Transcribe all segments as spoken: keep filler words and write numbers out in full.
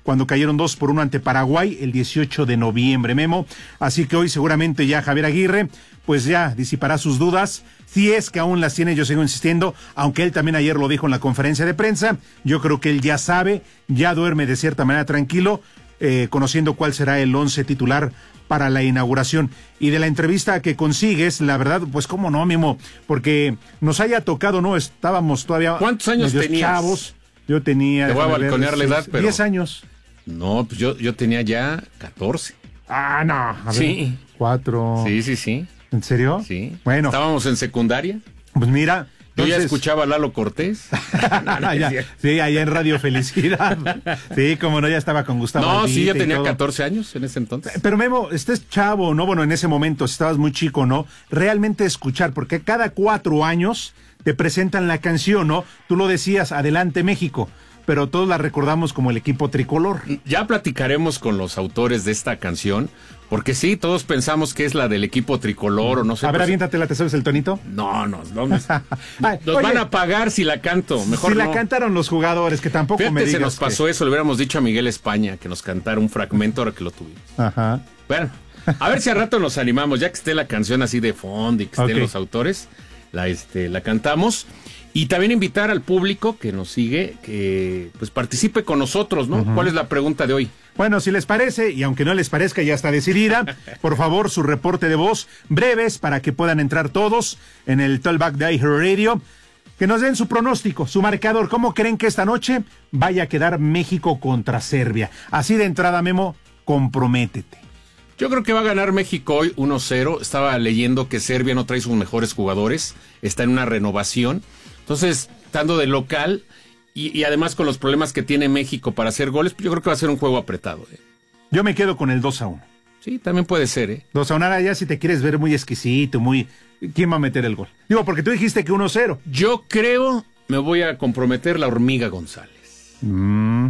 cuando cayeron dos por uno ante Paraguay el dieciocho de noviembre, Memo. Así que hoy seguramente ya Javier Aguirre, pues ya disipará sus dudas, si es que aún las tiene. Yo sigo insistiendo, aunque él también ayer lo dijo en la conferencia de prensa, yo creo que él ya sabe, ya duerme de cierta manera tranquilo, eh, conociendo cuál será el once titular para la inauguración. Y de la entrevista que consigues, la verdad, pues cómo no, Memo, porque nos haya tocado, no, estábamos todavía... ¿Cuántos años tenías? Chavos. Yo tenía... Te voy a balconear la edad, pero... diez años. No, pues yo, yo tenía ya catorce. Ah, no. A ver, sí. Cuatro. Sí, sí, sí. ¿En serio? Sí. Bueno. Estábamos en secundaria. Pues mira... Yo Entonces... ya escuchaba a Lalo Cortés. no, no, ya, sí, allá en Radio Felicidad. Sí, como no, ya estaba con Gustavo. No, Aldite, sí, yo tenía todo. catorce años en ese entonces. Pero Memo, estés chavo, ¿no? Bueno, en ese momento, si estabas muy chico, ¿no? Realmente escuchar, porque cada cuatro años te presentan la canción, ¿no? Tú lo decías, Adelante México, pero todos la recordamos como el equipo tricolor. Ya platicaremos con los autores de esta canción, porque sí, todos pensamos que es la del equipo tricolor o no sé. A ver, pues... aviéntatela, ¿te sabes el tonito? No, no, no. Nos, Ay, nos oye, van a pagar si la canto, mejor si no. la cantaron los jugadores, que tampoco Fíjate, me digas se nos pasó que... eso, le hubiéramos dicho a Miguel España que nos cantara un fragmento ahora que lo tuvimos. Ajá. Bueno, a ver si al rato nos animamos, ya que esté la canción así de fondo y que estén Okay. los autores, la, este, la cantamos. Y también invitar al público que nos sigue, que pues participe con nosotros, ¿no? Uh-huh. ¿Cuál es la pregunta de hoy? Bueno, si les parece, y aunque no les parezca, ya está decidida, por favor, su reporte de voz breves para que puedan entrar todos en el Talkback de iHeartRadio. Que nos den su pronóstico, su marcador. ¿Cómo creen que esta noche vaya a quedar México contra Serbia? Así de entrada, Memo, comprométete. Yo creo que va a ganar México hoy uno cero. Estaba leyendo que Serbia no trae sus mejores jugadores, está en una renovación. Entonces, estando de local y, y además con los problemas que tiene México para hacer goles, yo creo que va a ser un juego apretado. ¿eh? Yo me quedo con el dos a uno. Sí, también puede ser, ¿eh? dos a uno, ahora ya si te quieres ver muy exquisito, muy... ¿Quién va a meter el gol? Digo, porque tú dijiste que uno cero. Yo creo, me voy a comprometer la Hormiga González. Mm,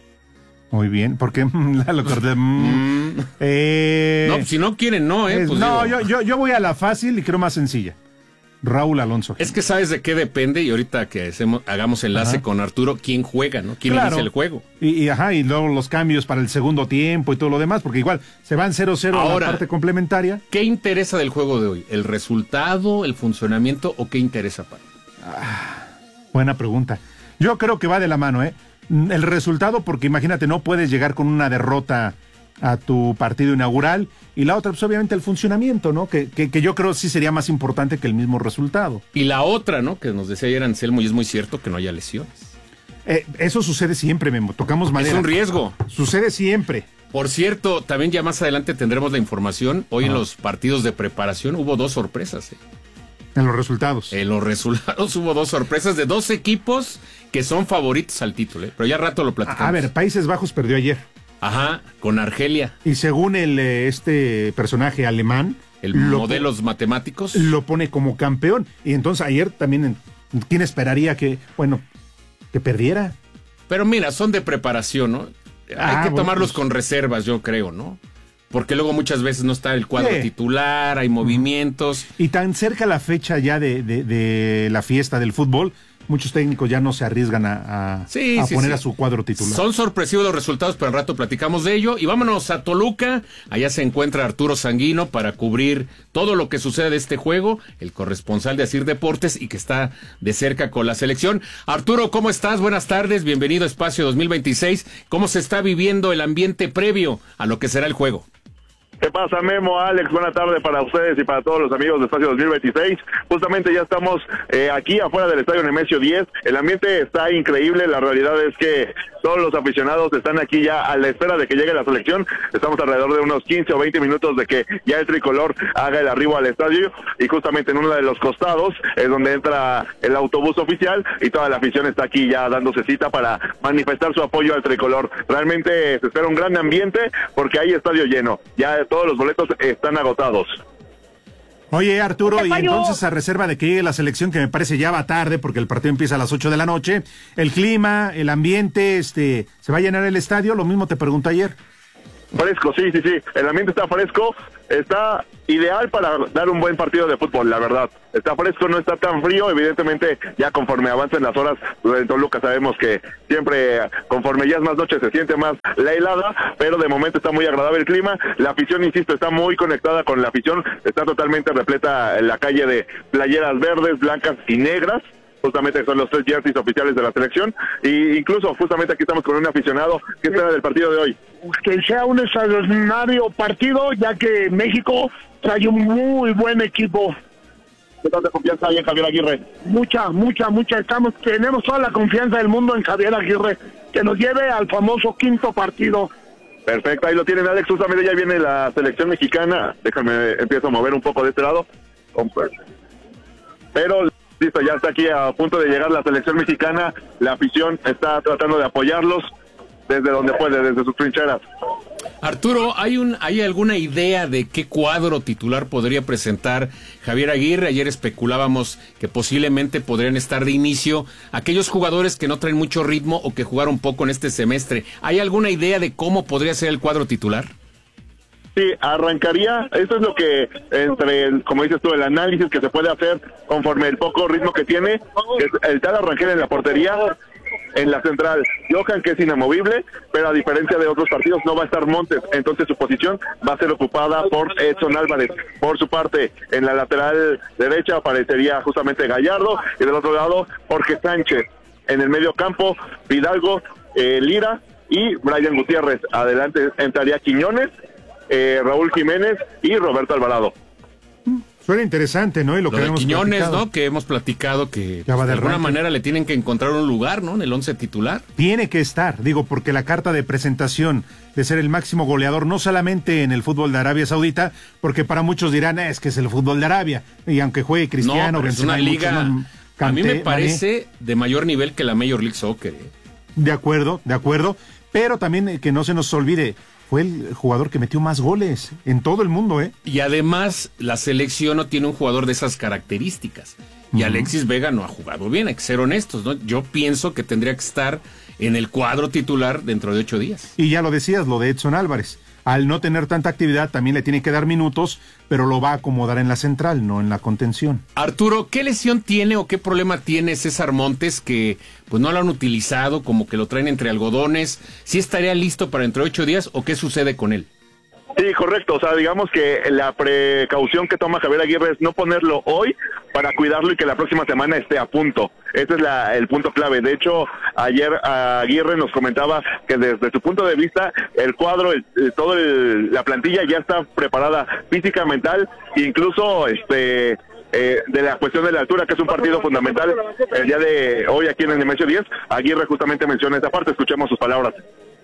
muy bien, porque la lo corté. Mm, mm. eh, no, pues si no quieren, no, ¿eh? Es, Pues no, digo, yo, yo, yo voy a la fácil y creo más sencilla. Raúl Alonso. Es que sabes de qué depende, y ahorita que hacemos, hagamos enlace ajá. con Arturo, quién juega, ¿no? ¿Quién claro. inicia el juego? Y, y ajá, y luego los cambios para el segundo tiempo y todo lo demás, porque igual se van cero cero a la parte complementaria. ¿Qué interesa del juego de hoy? ¿El resultado, el funcionamiento o qué interesa para? Ah, buena pregunta. Yo creo que va de la mano, ¿eh? El resultado, porque imagínate, no puedes llegar con una derrota a tu partido inaugural, y la otra, pues obviamente el funcionamiento, ¿no? Que, que, que yo creo sí sería más importante que el mismo resultado. Y la otra, ¿no? Que nos decía ayer Anselmo, y es muy cierto, que no haya lesiones. Eh, eso sucede siempre, Memo, tocamos madera. Es un riesgo. Sucede siempre. Por cierto, también ya más adelante tendremos la información, hoy ah. en los partidos de preparación hubo dos sorpresas, ¿eh? En los resultados. En los resultados hubo dos sorpresas de dos equipos que son favoritos al título, ¿eh? Pero ya rato lo platicamos. A ver, Países Bajos perdió ayer. Ajá, con Argelia. Y según el este personaje alemán, el modelos po- matemáticos, lo pone como campeón. Y entonces ayer también, ¿quién esperaría que, bueno, que perdiera? Pero mira, son de preparación, ¿no? Ah, Hay que bueno, tomarlos pues... con reservas, yo creo, ¿no? Porque luego muchas veces no está el cuadro sí. titular, hay movimientos. Y tan cerca la fecha ya de, de, de la fiesta del fútbol, muchos técnicos ya no se arriesgan a, a, sí, a sí, poner sí. a su cuadro titular. Son sorpresivos los resultados, pero al rato platicamos de ello. Y vámonos a Toluca. Allá se encuentra Arturo Sanguino para cubrir todo lo que sucede de este juego, el corresponsal de Asir Deportes y que está de cerca con la selección. Arturo, ¿cómo estás? Buenas tardes, bienvenido a Espacio dos mil veintiséis. ¿Cómo se está viviendo el ambiente previo a lo que será el juego? ¿Qué pasa, Memo, Alex? Buena tarde para ustedes y para todos los amigos de Espacio dos mil veintiséis. Justamente ya estamos eh, aquí afuera del Estadio Nemesio diez. El ambiente está increíble. La realidad es que todos los aficionados están aquí ya a la espera de que llegue la selección. Estamos alrededor de unos quince o veinte minutos de que ya el tricolor haga el arribo al estadio. Y justamente en uno de los costados es donde entra el autobús oficial y toda la afición está aquí ya dándose cita para manifestar su apoyo al tricolor. Realmente se espera un gran ambiente porque hay estadio lleno. Ya todos los boletos están agotados. Oye, Arturo, y entonces a reserva de que llegue la selección, que me parece ya va tarde porque el partido empieza a las ocho de la noche, el clima, el ambiente, este, ¿se va a llenar el estadio? Lo mismo te pregunto ayer. Fresco, sí, sí, sí. El ambiente está fresco, está ideal para dar un buen partido de fútbol, la verdad. Está fresco, no está tan frío. Evidentemente, ya conforme avancen las horas, en Toluca sabemos que siempre, conforme ya es más noche, se siente más la helada, pero de momento está muy agradable el clima. La afición, insisto, está muy conectada con la afición. Está totalmente repleta en la calle de playeras verdes, blancas y negras. Justamente son los tres jerseys oficiales de la selección, y incluso justamente aquí estamos con un aficionado. ¿Qué espera del partido de hoy? Que sea un extraordinario partido, ya que México trae un muy buen equipo. ¿Qué tanta confianza hay en Javier Aguirre? Mucha, mucha, mucha. Estamos, tenemos toda la confianza del mundo en Javier Aguirre, que nos lleve al famoso quinto partido. Perfecto, ahí lo tienen, Alex. Justamente ya viene la selección mexicana. Déjame, empiezo a mover un poco de este lado. Pero listo, ya está aquí a punto de llegar la selección mexicana. La afición está tratando de apoyarlos desde donde puede, desde sus trincheras. Arturo, ¿hay un hay alguna idea de qué cuadro titular podría presentar Javier Aguirre? Ayer especulábamos que posiblemente podrían estar de inicio aquellos jugadores que no traen mucho ritmo o que jugaron poco en este semestre. ¿Hay alguna idea de cómo podría ser el cuadro titular? Sí, arrancaría, eso es lo que, entre, el, como dices tú, el análisis que se puede hacer conforme el poco ritmo que tiene, es el tal Arrangel en la portería, en la central, Johan, que es inamovible, pero a diferencia de otros partidos no va a estar Montes, entonces su posición va a ser ocupada por Edson Álvarez. Por su parte, en la lateral derecha aparecería justamente Gallardo, y del otro lado, Jorge Sánchez. En el medio campo, Fidalgo, eh, Lira y Brian Gutiérrez. Adelante entraría Quiñones, Eh, Raúl Jiménez y Roberto Alvarado. Suena interesante, ¿no? Y lo, lo que de hemos Quiñones, platicado. ¿no? Que hemos platicado que Ya va pues, de de alguna arranque. manera le tienen que encontrar un lugar, ¿no? En el once titular. Tiene que estar, digo, porque la carta de presentación de ser el máximo goleador, no solamente en el fútbol de Arabia Saudita, porque para muchos dirán, eh, es que es el fútbol de Arabia, y aunque juegue Cristiano, No, pero es Benzema una y muchos, liga, ¿no? Kanté, a mí me Mané. parece de mayor nivel que la Major League Soccer, ¿eh? De acuerdo, de acuerdo, pero también eh, que no se nos olvide, fue el jugador que metió más goles en todo el mundo, ¿eh? Y además, la selección no tiene un jugador de esas características. Y Uh-huh. Alexis Vega no ha jugado bien, hay que ser honestos, ¿no? Yo pienso que tendría que estar en el cuadro titular dentro de ocho días. Y ya lo decías, lo de Edson Álvarez. Al no tener tanta actividad, también le tiene que dar minutos, pero lo va a acomodar en la central, no en la contención. Arturo, ¿qué lesión tiene o qué problema tiene César Montes que pues no lo han utilizado, como que lo traen entre algodones? ¿Sí estaría listo para dentro de ocho días o qué sucede con él? Sí, correcto, o sea, digamos que la precaución que toma Javier Aguirre es no ponerlo hoy para cuidarlo y que la próxima semana esté a punto. Ese es la, el punto clave. De hecho, ayer Aguirre nos comentaba que desde su punto de vista, el cuadro, el, el, todo el, la plantilla ya está preparada física, mental, incluso este eh, de la cuestión de la altura, que es un partido fundamental el día de hoy aquí en el Nemesio diez. Aguirre justamente menciona esa parte, escuchemos sus palabras.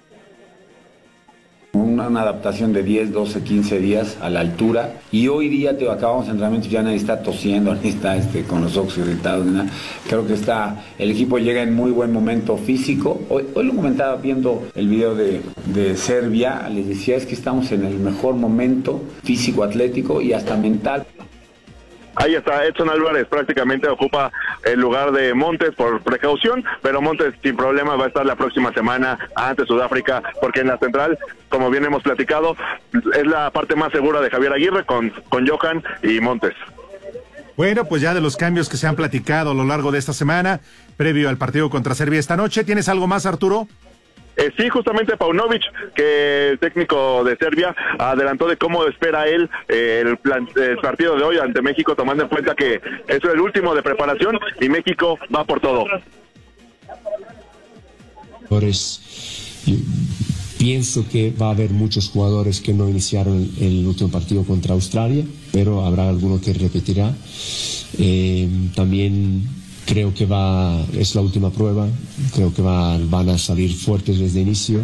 Una, una adaptación de diez, doce, quince días a la altura, y hoy día te acabamos de entrenamiento, ya nadie está tosiendo, nadie está este, con los ojos irritados, nada. Creo que está, el equipo llega en muy buen momento físico. Hoy, hoy lo comentaba viendo el video de, de Serbia, les decía es que estamos en el mejor momento físico, atlético y hasta mental. Ahí está, Edson Álvarez prácticamente ocupa el lugar de Montes por precaución, pero Montes sin problema va a estar la próxima semana ante Sudáfrica, porque en la central, como bien hemos platicado, es la parte más segura de Javier Aguirre con, con Johan y Montes. Bueno, pues ya de los cambios que se han platicado a lo largo de esta semana, previo al partido contra Serbia esta noche, ¿tienes algo más, Arturo? Eh, sí, justamente Paunovic, que el técnico de Serbia adelantó de cómo espera él eh, el, plan, el partido de hoy ante México, tomando en cuenta que es el último de preparación y México va por todo. Pienso que va a haber muchos jugadores que no iniciaron el último partido contra Australia, pero habrá alguno que repetirá. Eh, también creo que va, es la última prueba, creo que va, van a salir fuertes desde el inicio.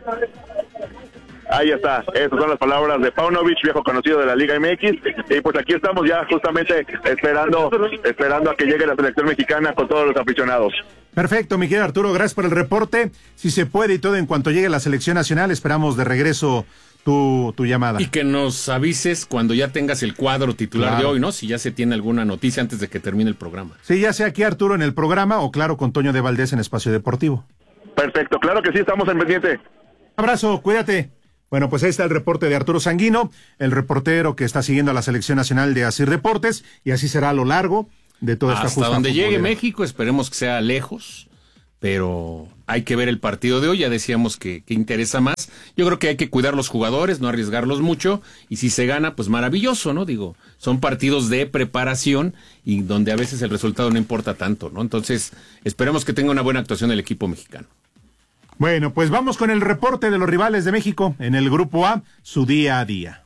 Ahí está, esas son las palabras de Paunovic, viejo conocido de la Liga M X, y pues aquí estamos ya justamente esperando, esperando a que llegue la selección mexicana con todos los aficionados. Perfecto, mi querido Arturo, gracias por el reporte. Si se puede y todo, en cuanto llegue la selección nacional, esperamos de regreso tu, tu llamada. Y que nos avises cuando ya tengas el cuadro titular claro. de hoy, ¿no? Si ya se tiene alguna noticia antes de que termine el programa. Sí, ya sea aquí Arturo en el programa o claro con Toño de Valdés en Espacio Deportivo. Perfecto, claro que sí, estamos en pendiente. Abrazo, cuídate. Bueno, pues ahí está el reporte de Arturo Sanguino, el reportero que está siguiendo a la Selección Nacional de Asir Deportes, y así será a lo largo de toda esta hasta justa donde futbolera. llegue México, esperemos que sea lejos, pero hay que ver el partido de hoy, ya decíamos que, que interesa más. Yo creo que hay que cuidar los jugadores, no arriesgarlos mucho, y si se gana, pues maravilloso, ¿no? Digo, son partidos de preparación y donde a veces el resultado no importa tanto, ¿no? Entonces, esperemos que tenga una buena actuación el equipo mexicano. Bueno, pues vamos con el reporte de los rivales de México en el Grupo A, su día a día.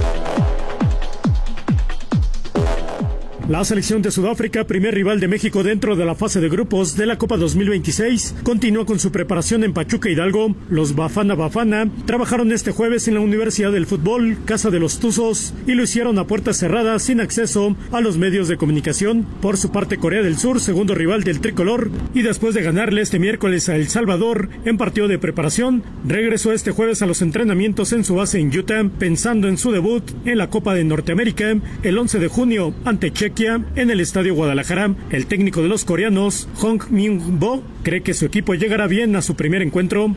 La selección de Sudáfrica, primer rival de México dentro de la fase de grupos de la Copa dos mil veintiséis, continúa con su preparación en Pachuca Hidalgo. Los Bafana Bafana trabajaron este jueves en la Universidad del Fútbol, Casa de los Tuzos, y lo hicieron a puertas cerradas sin acceso a los medios de comunicación. Por su parte, Corea del Sur, segundo rival del tricolor, y después de ganarle este miércoles a El Salvador en partido de preparación, regresó este jueves a los entrenamientos en su base en Utah, pensando en su debut en la Copa de Norteamérica el once de junio ante Chequia en el Estadio Guadalajara. El técnico de los coreanos, Hong Min-bo, cree que su equipo llegará bien a su primer encuentro.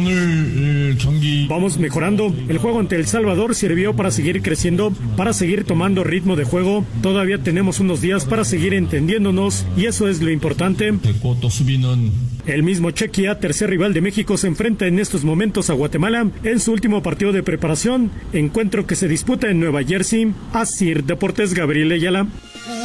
Vamos mejorando. El juego ante El Salvador sirvió para seguir creciendo, para seguir tomando ritmo de juego. Todavía tenemos unos días para seguir entendiéndonos y eso es lo importante. El mismo Chequia, tercer rival de México, se enfrenta en estos momentos a Guatemala en su último partido de preparación, encuentro que se disputa en Nueva Jersey. Asir Deportes, Gabriel Ayala.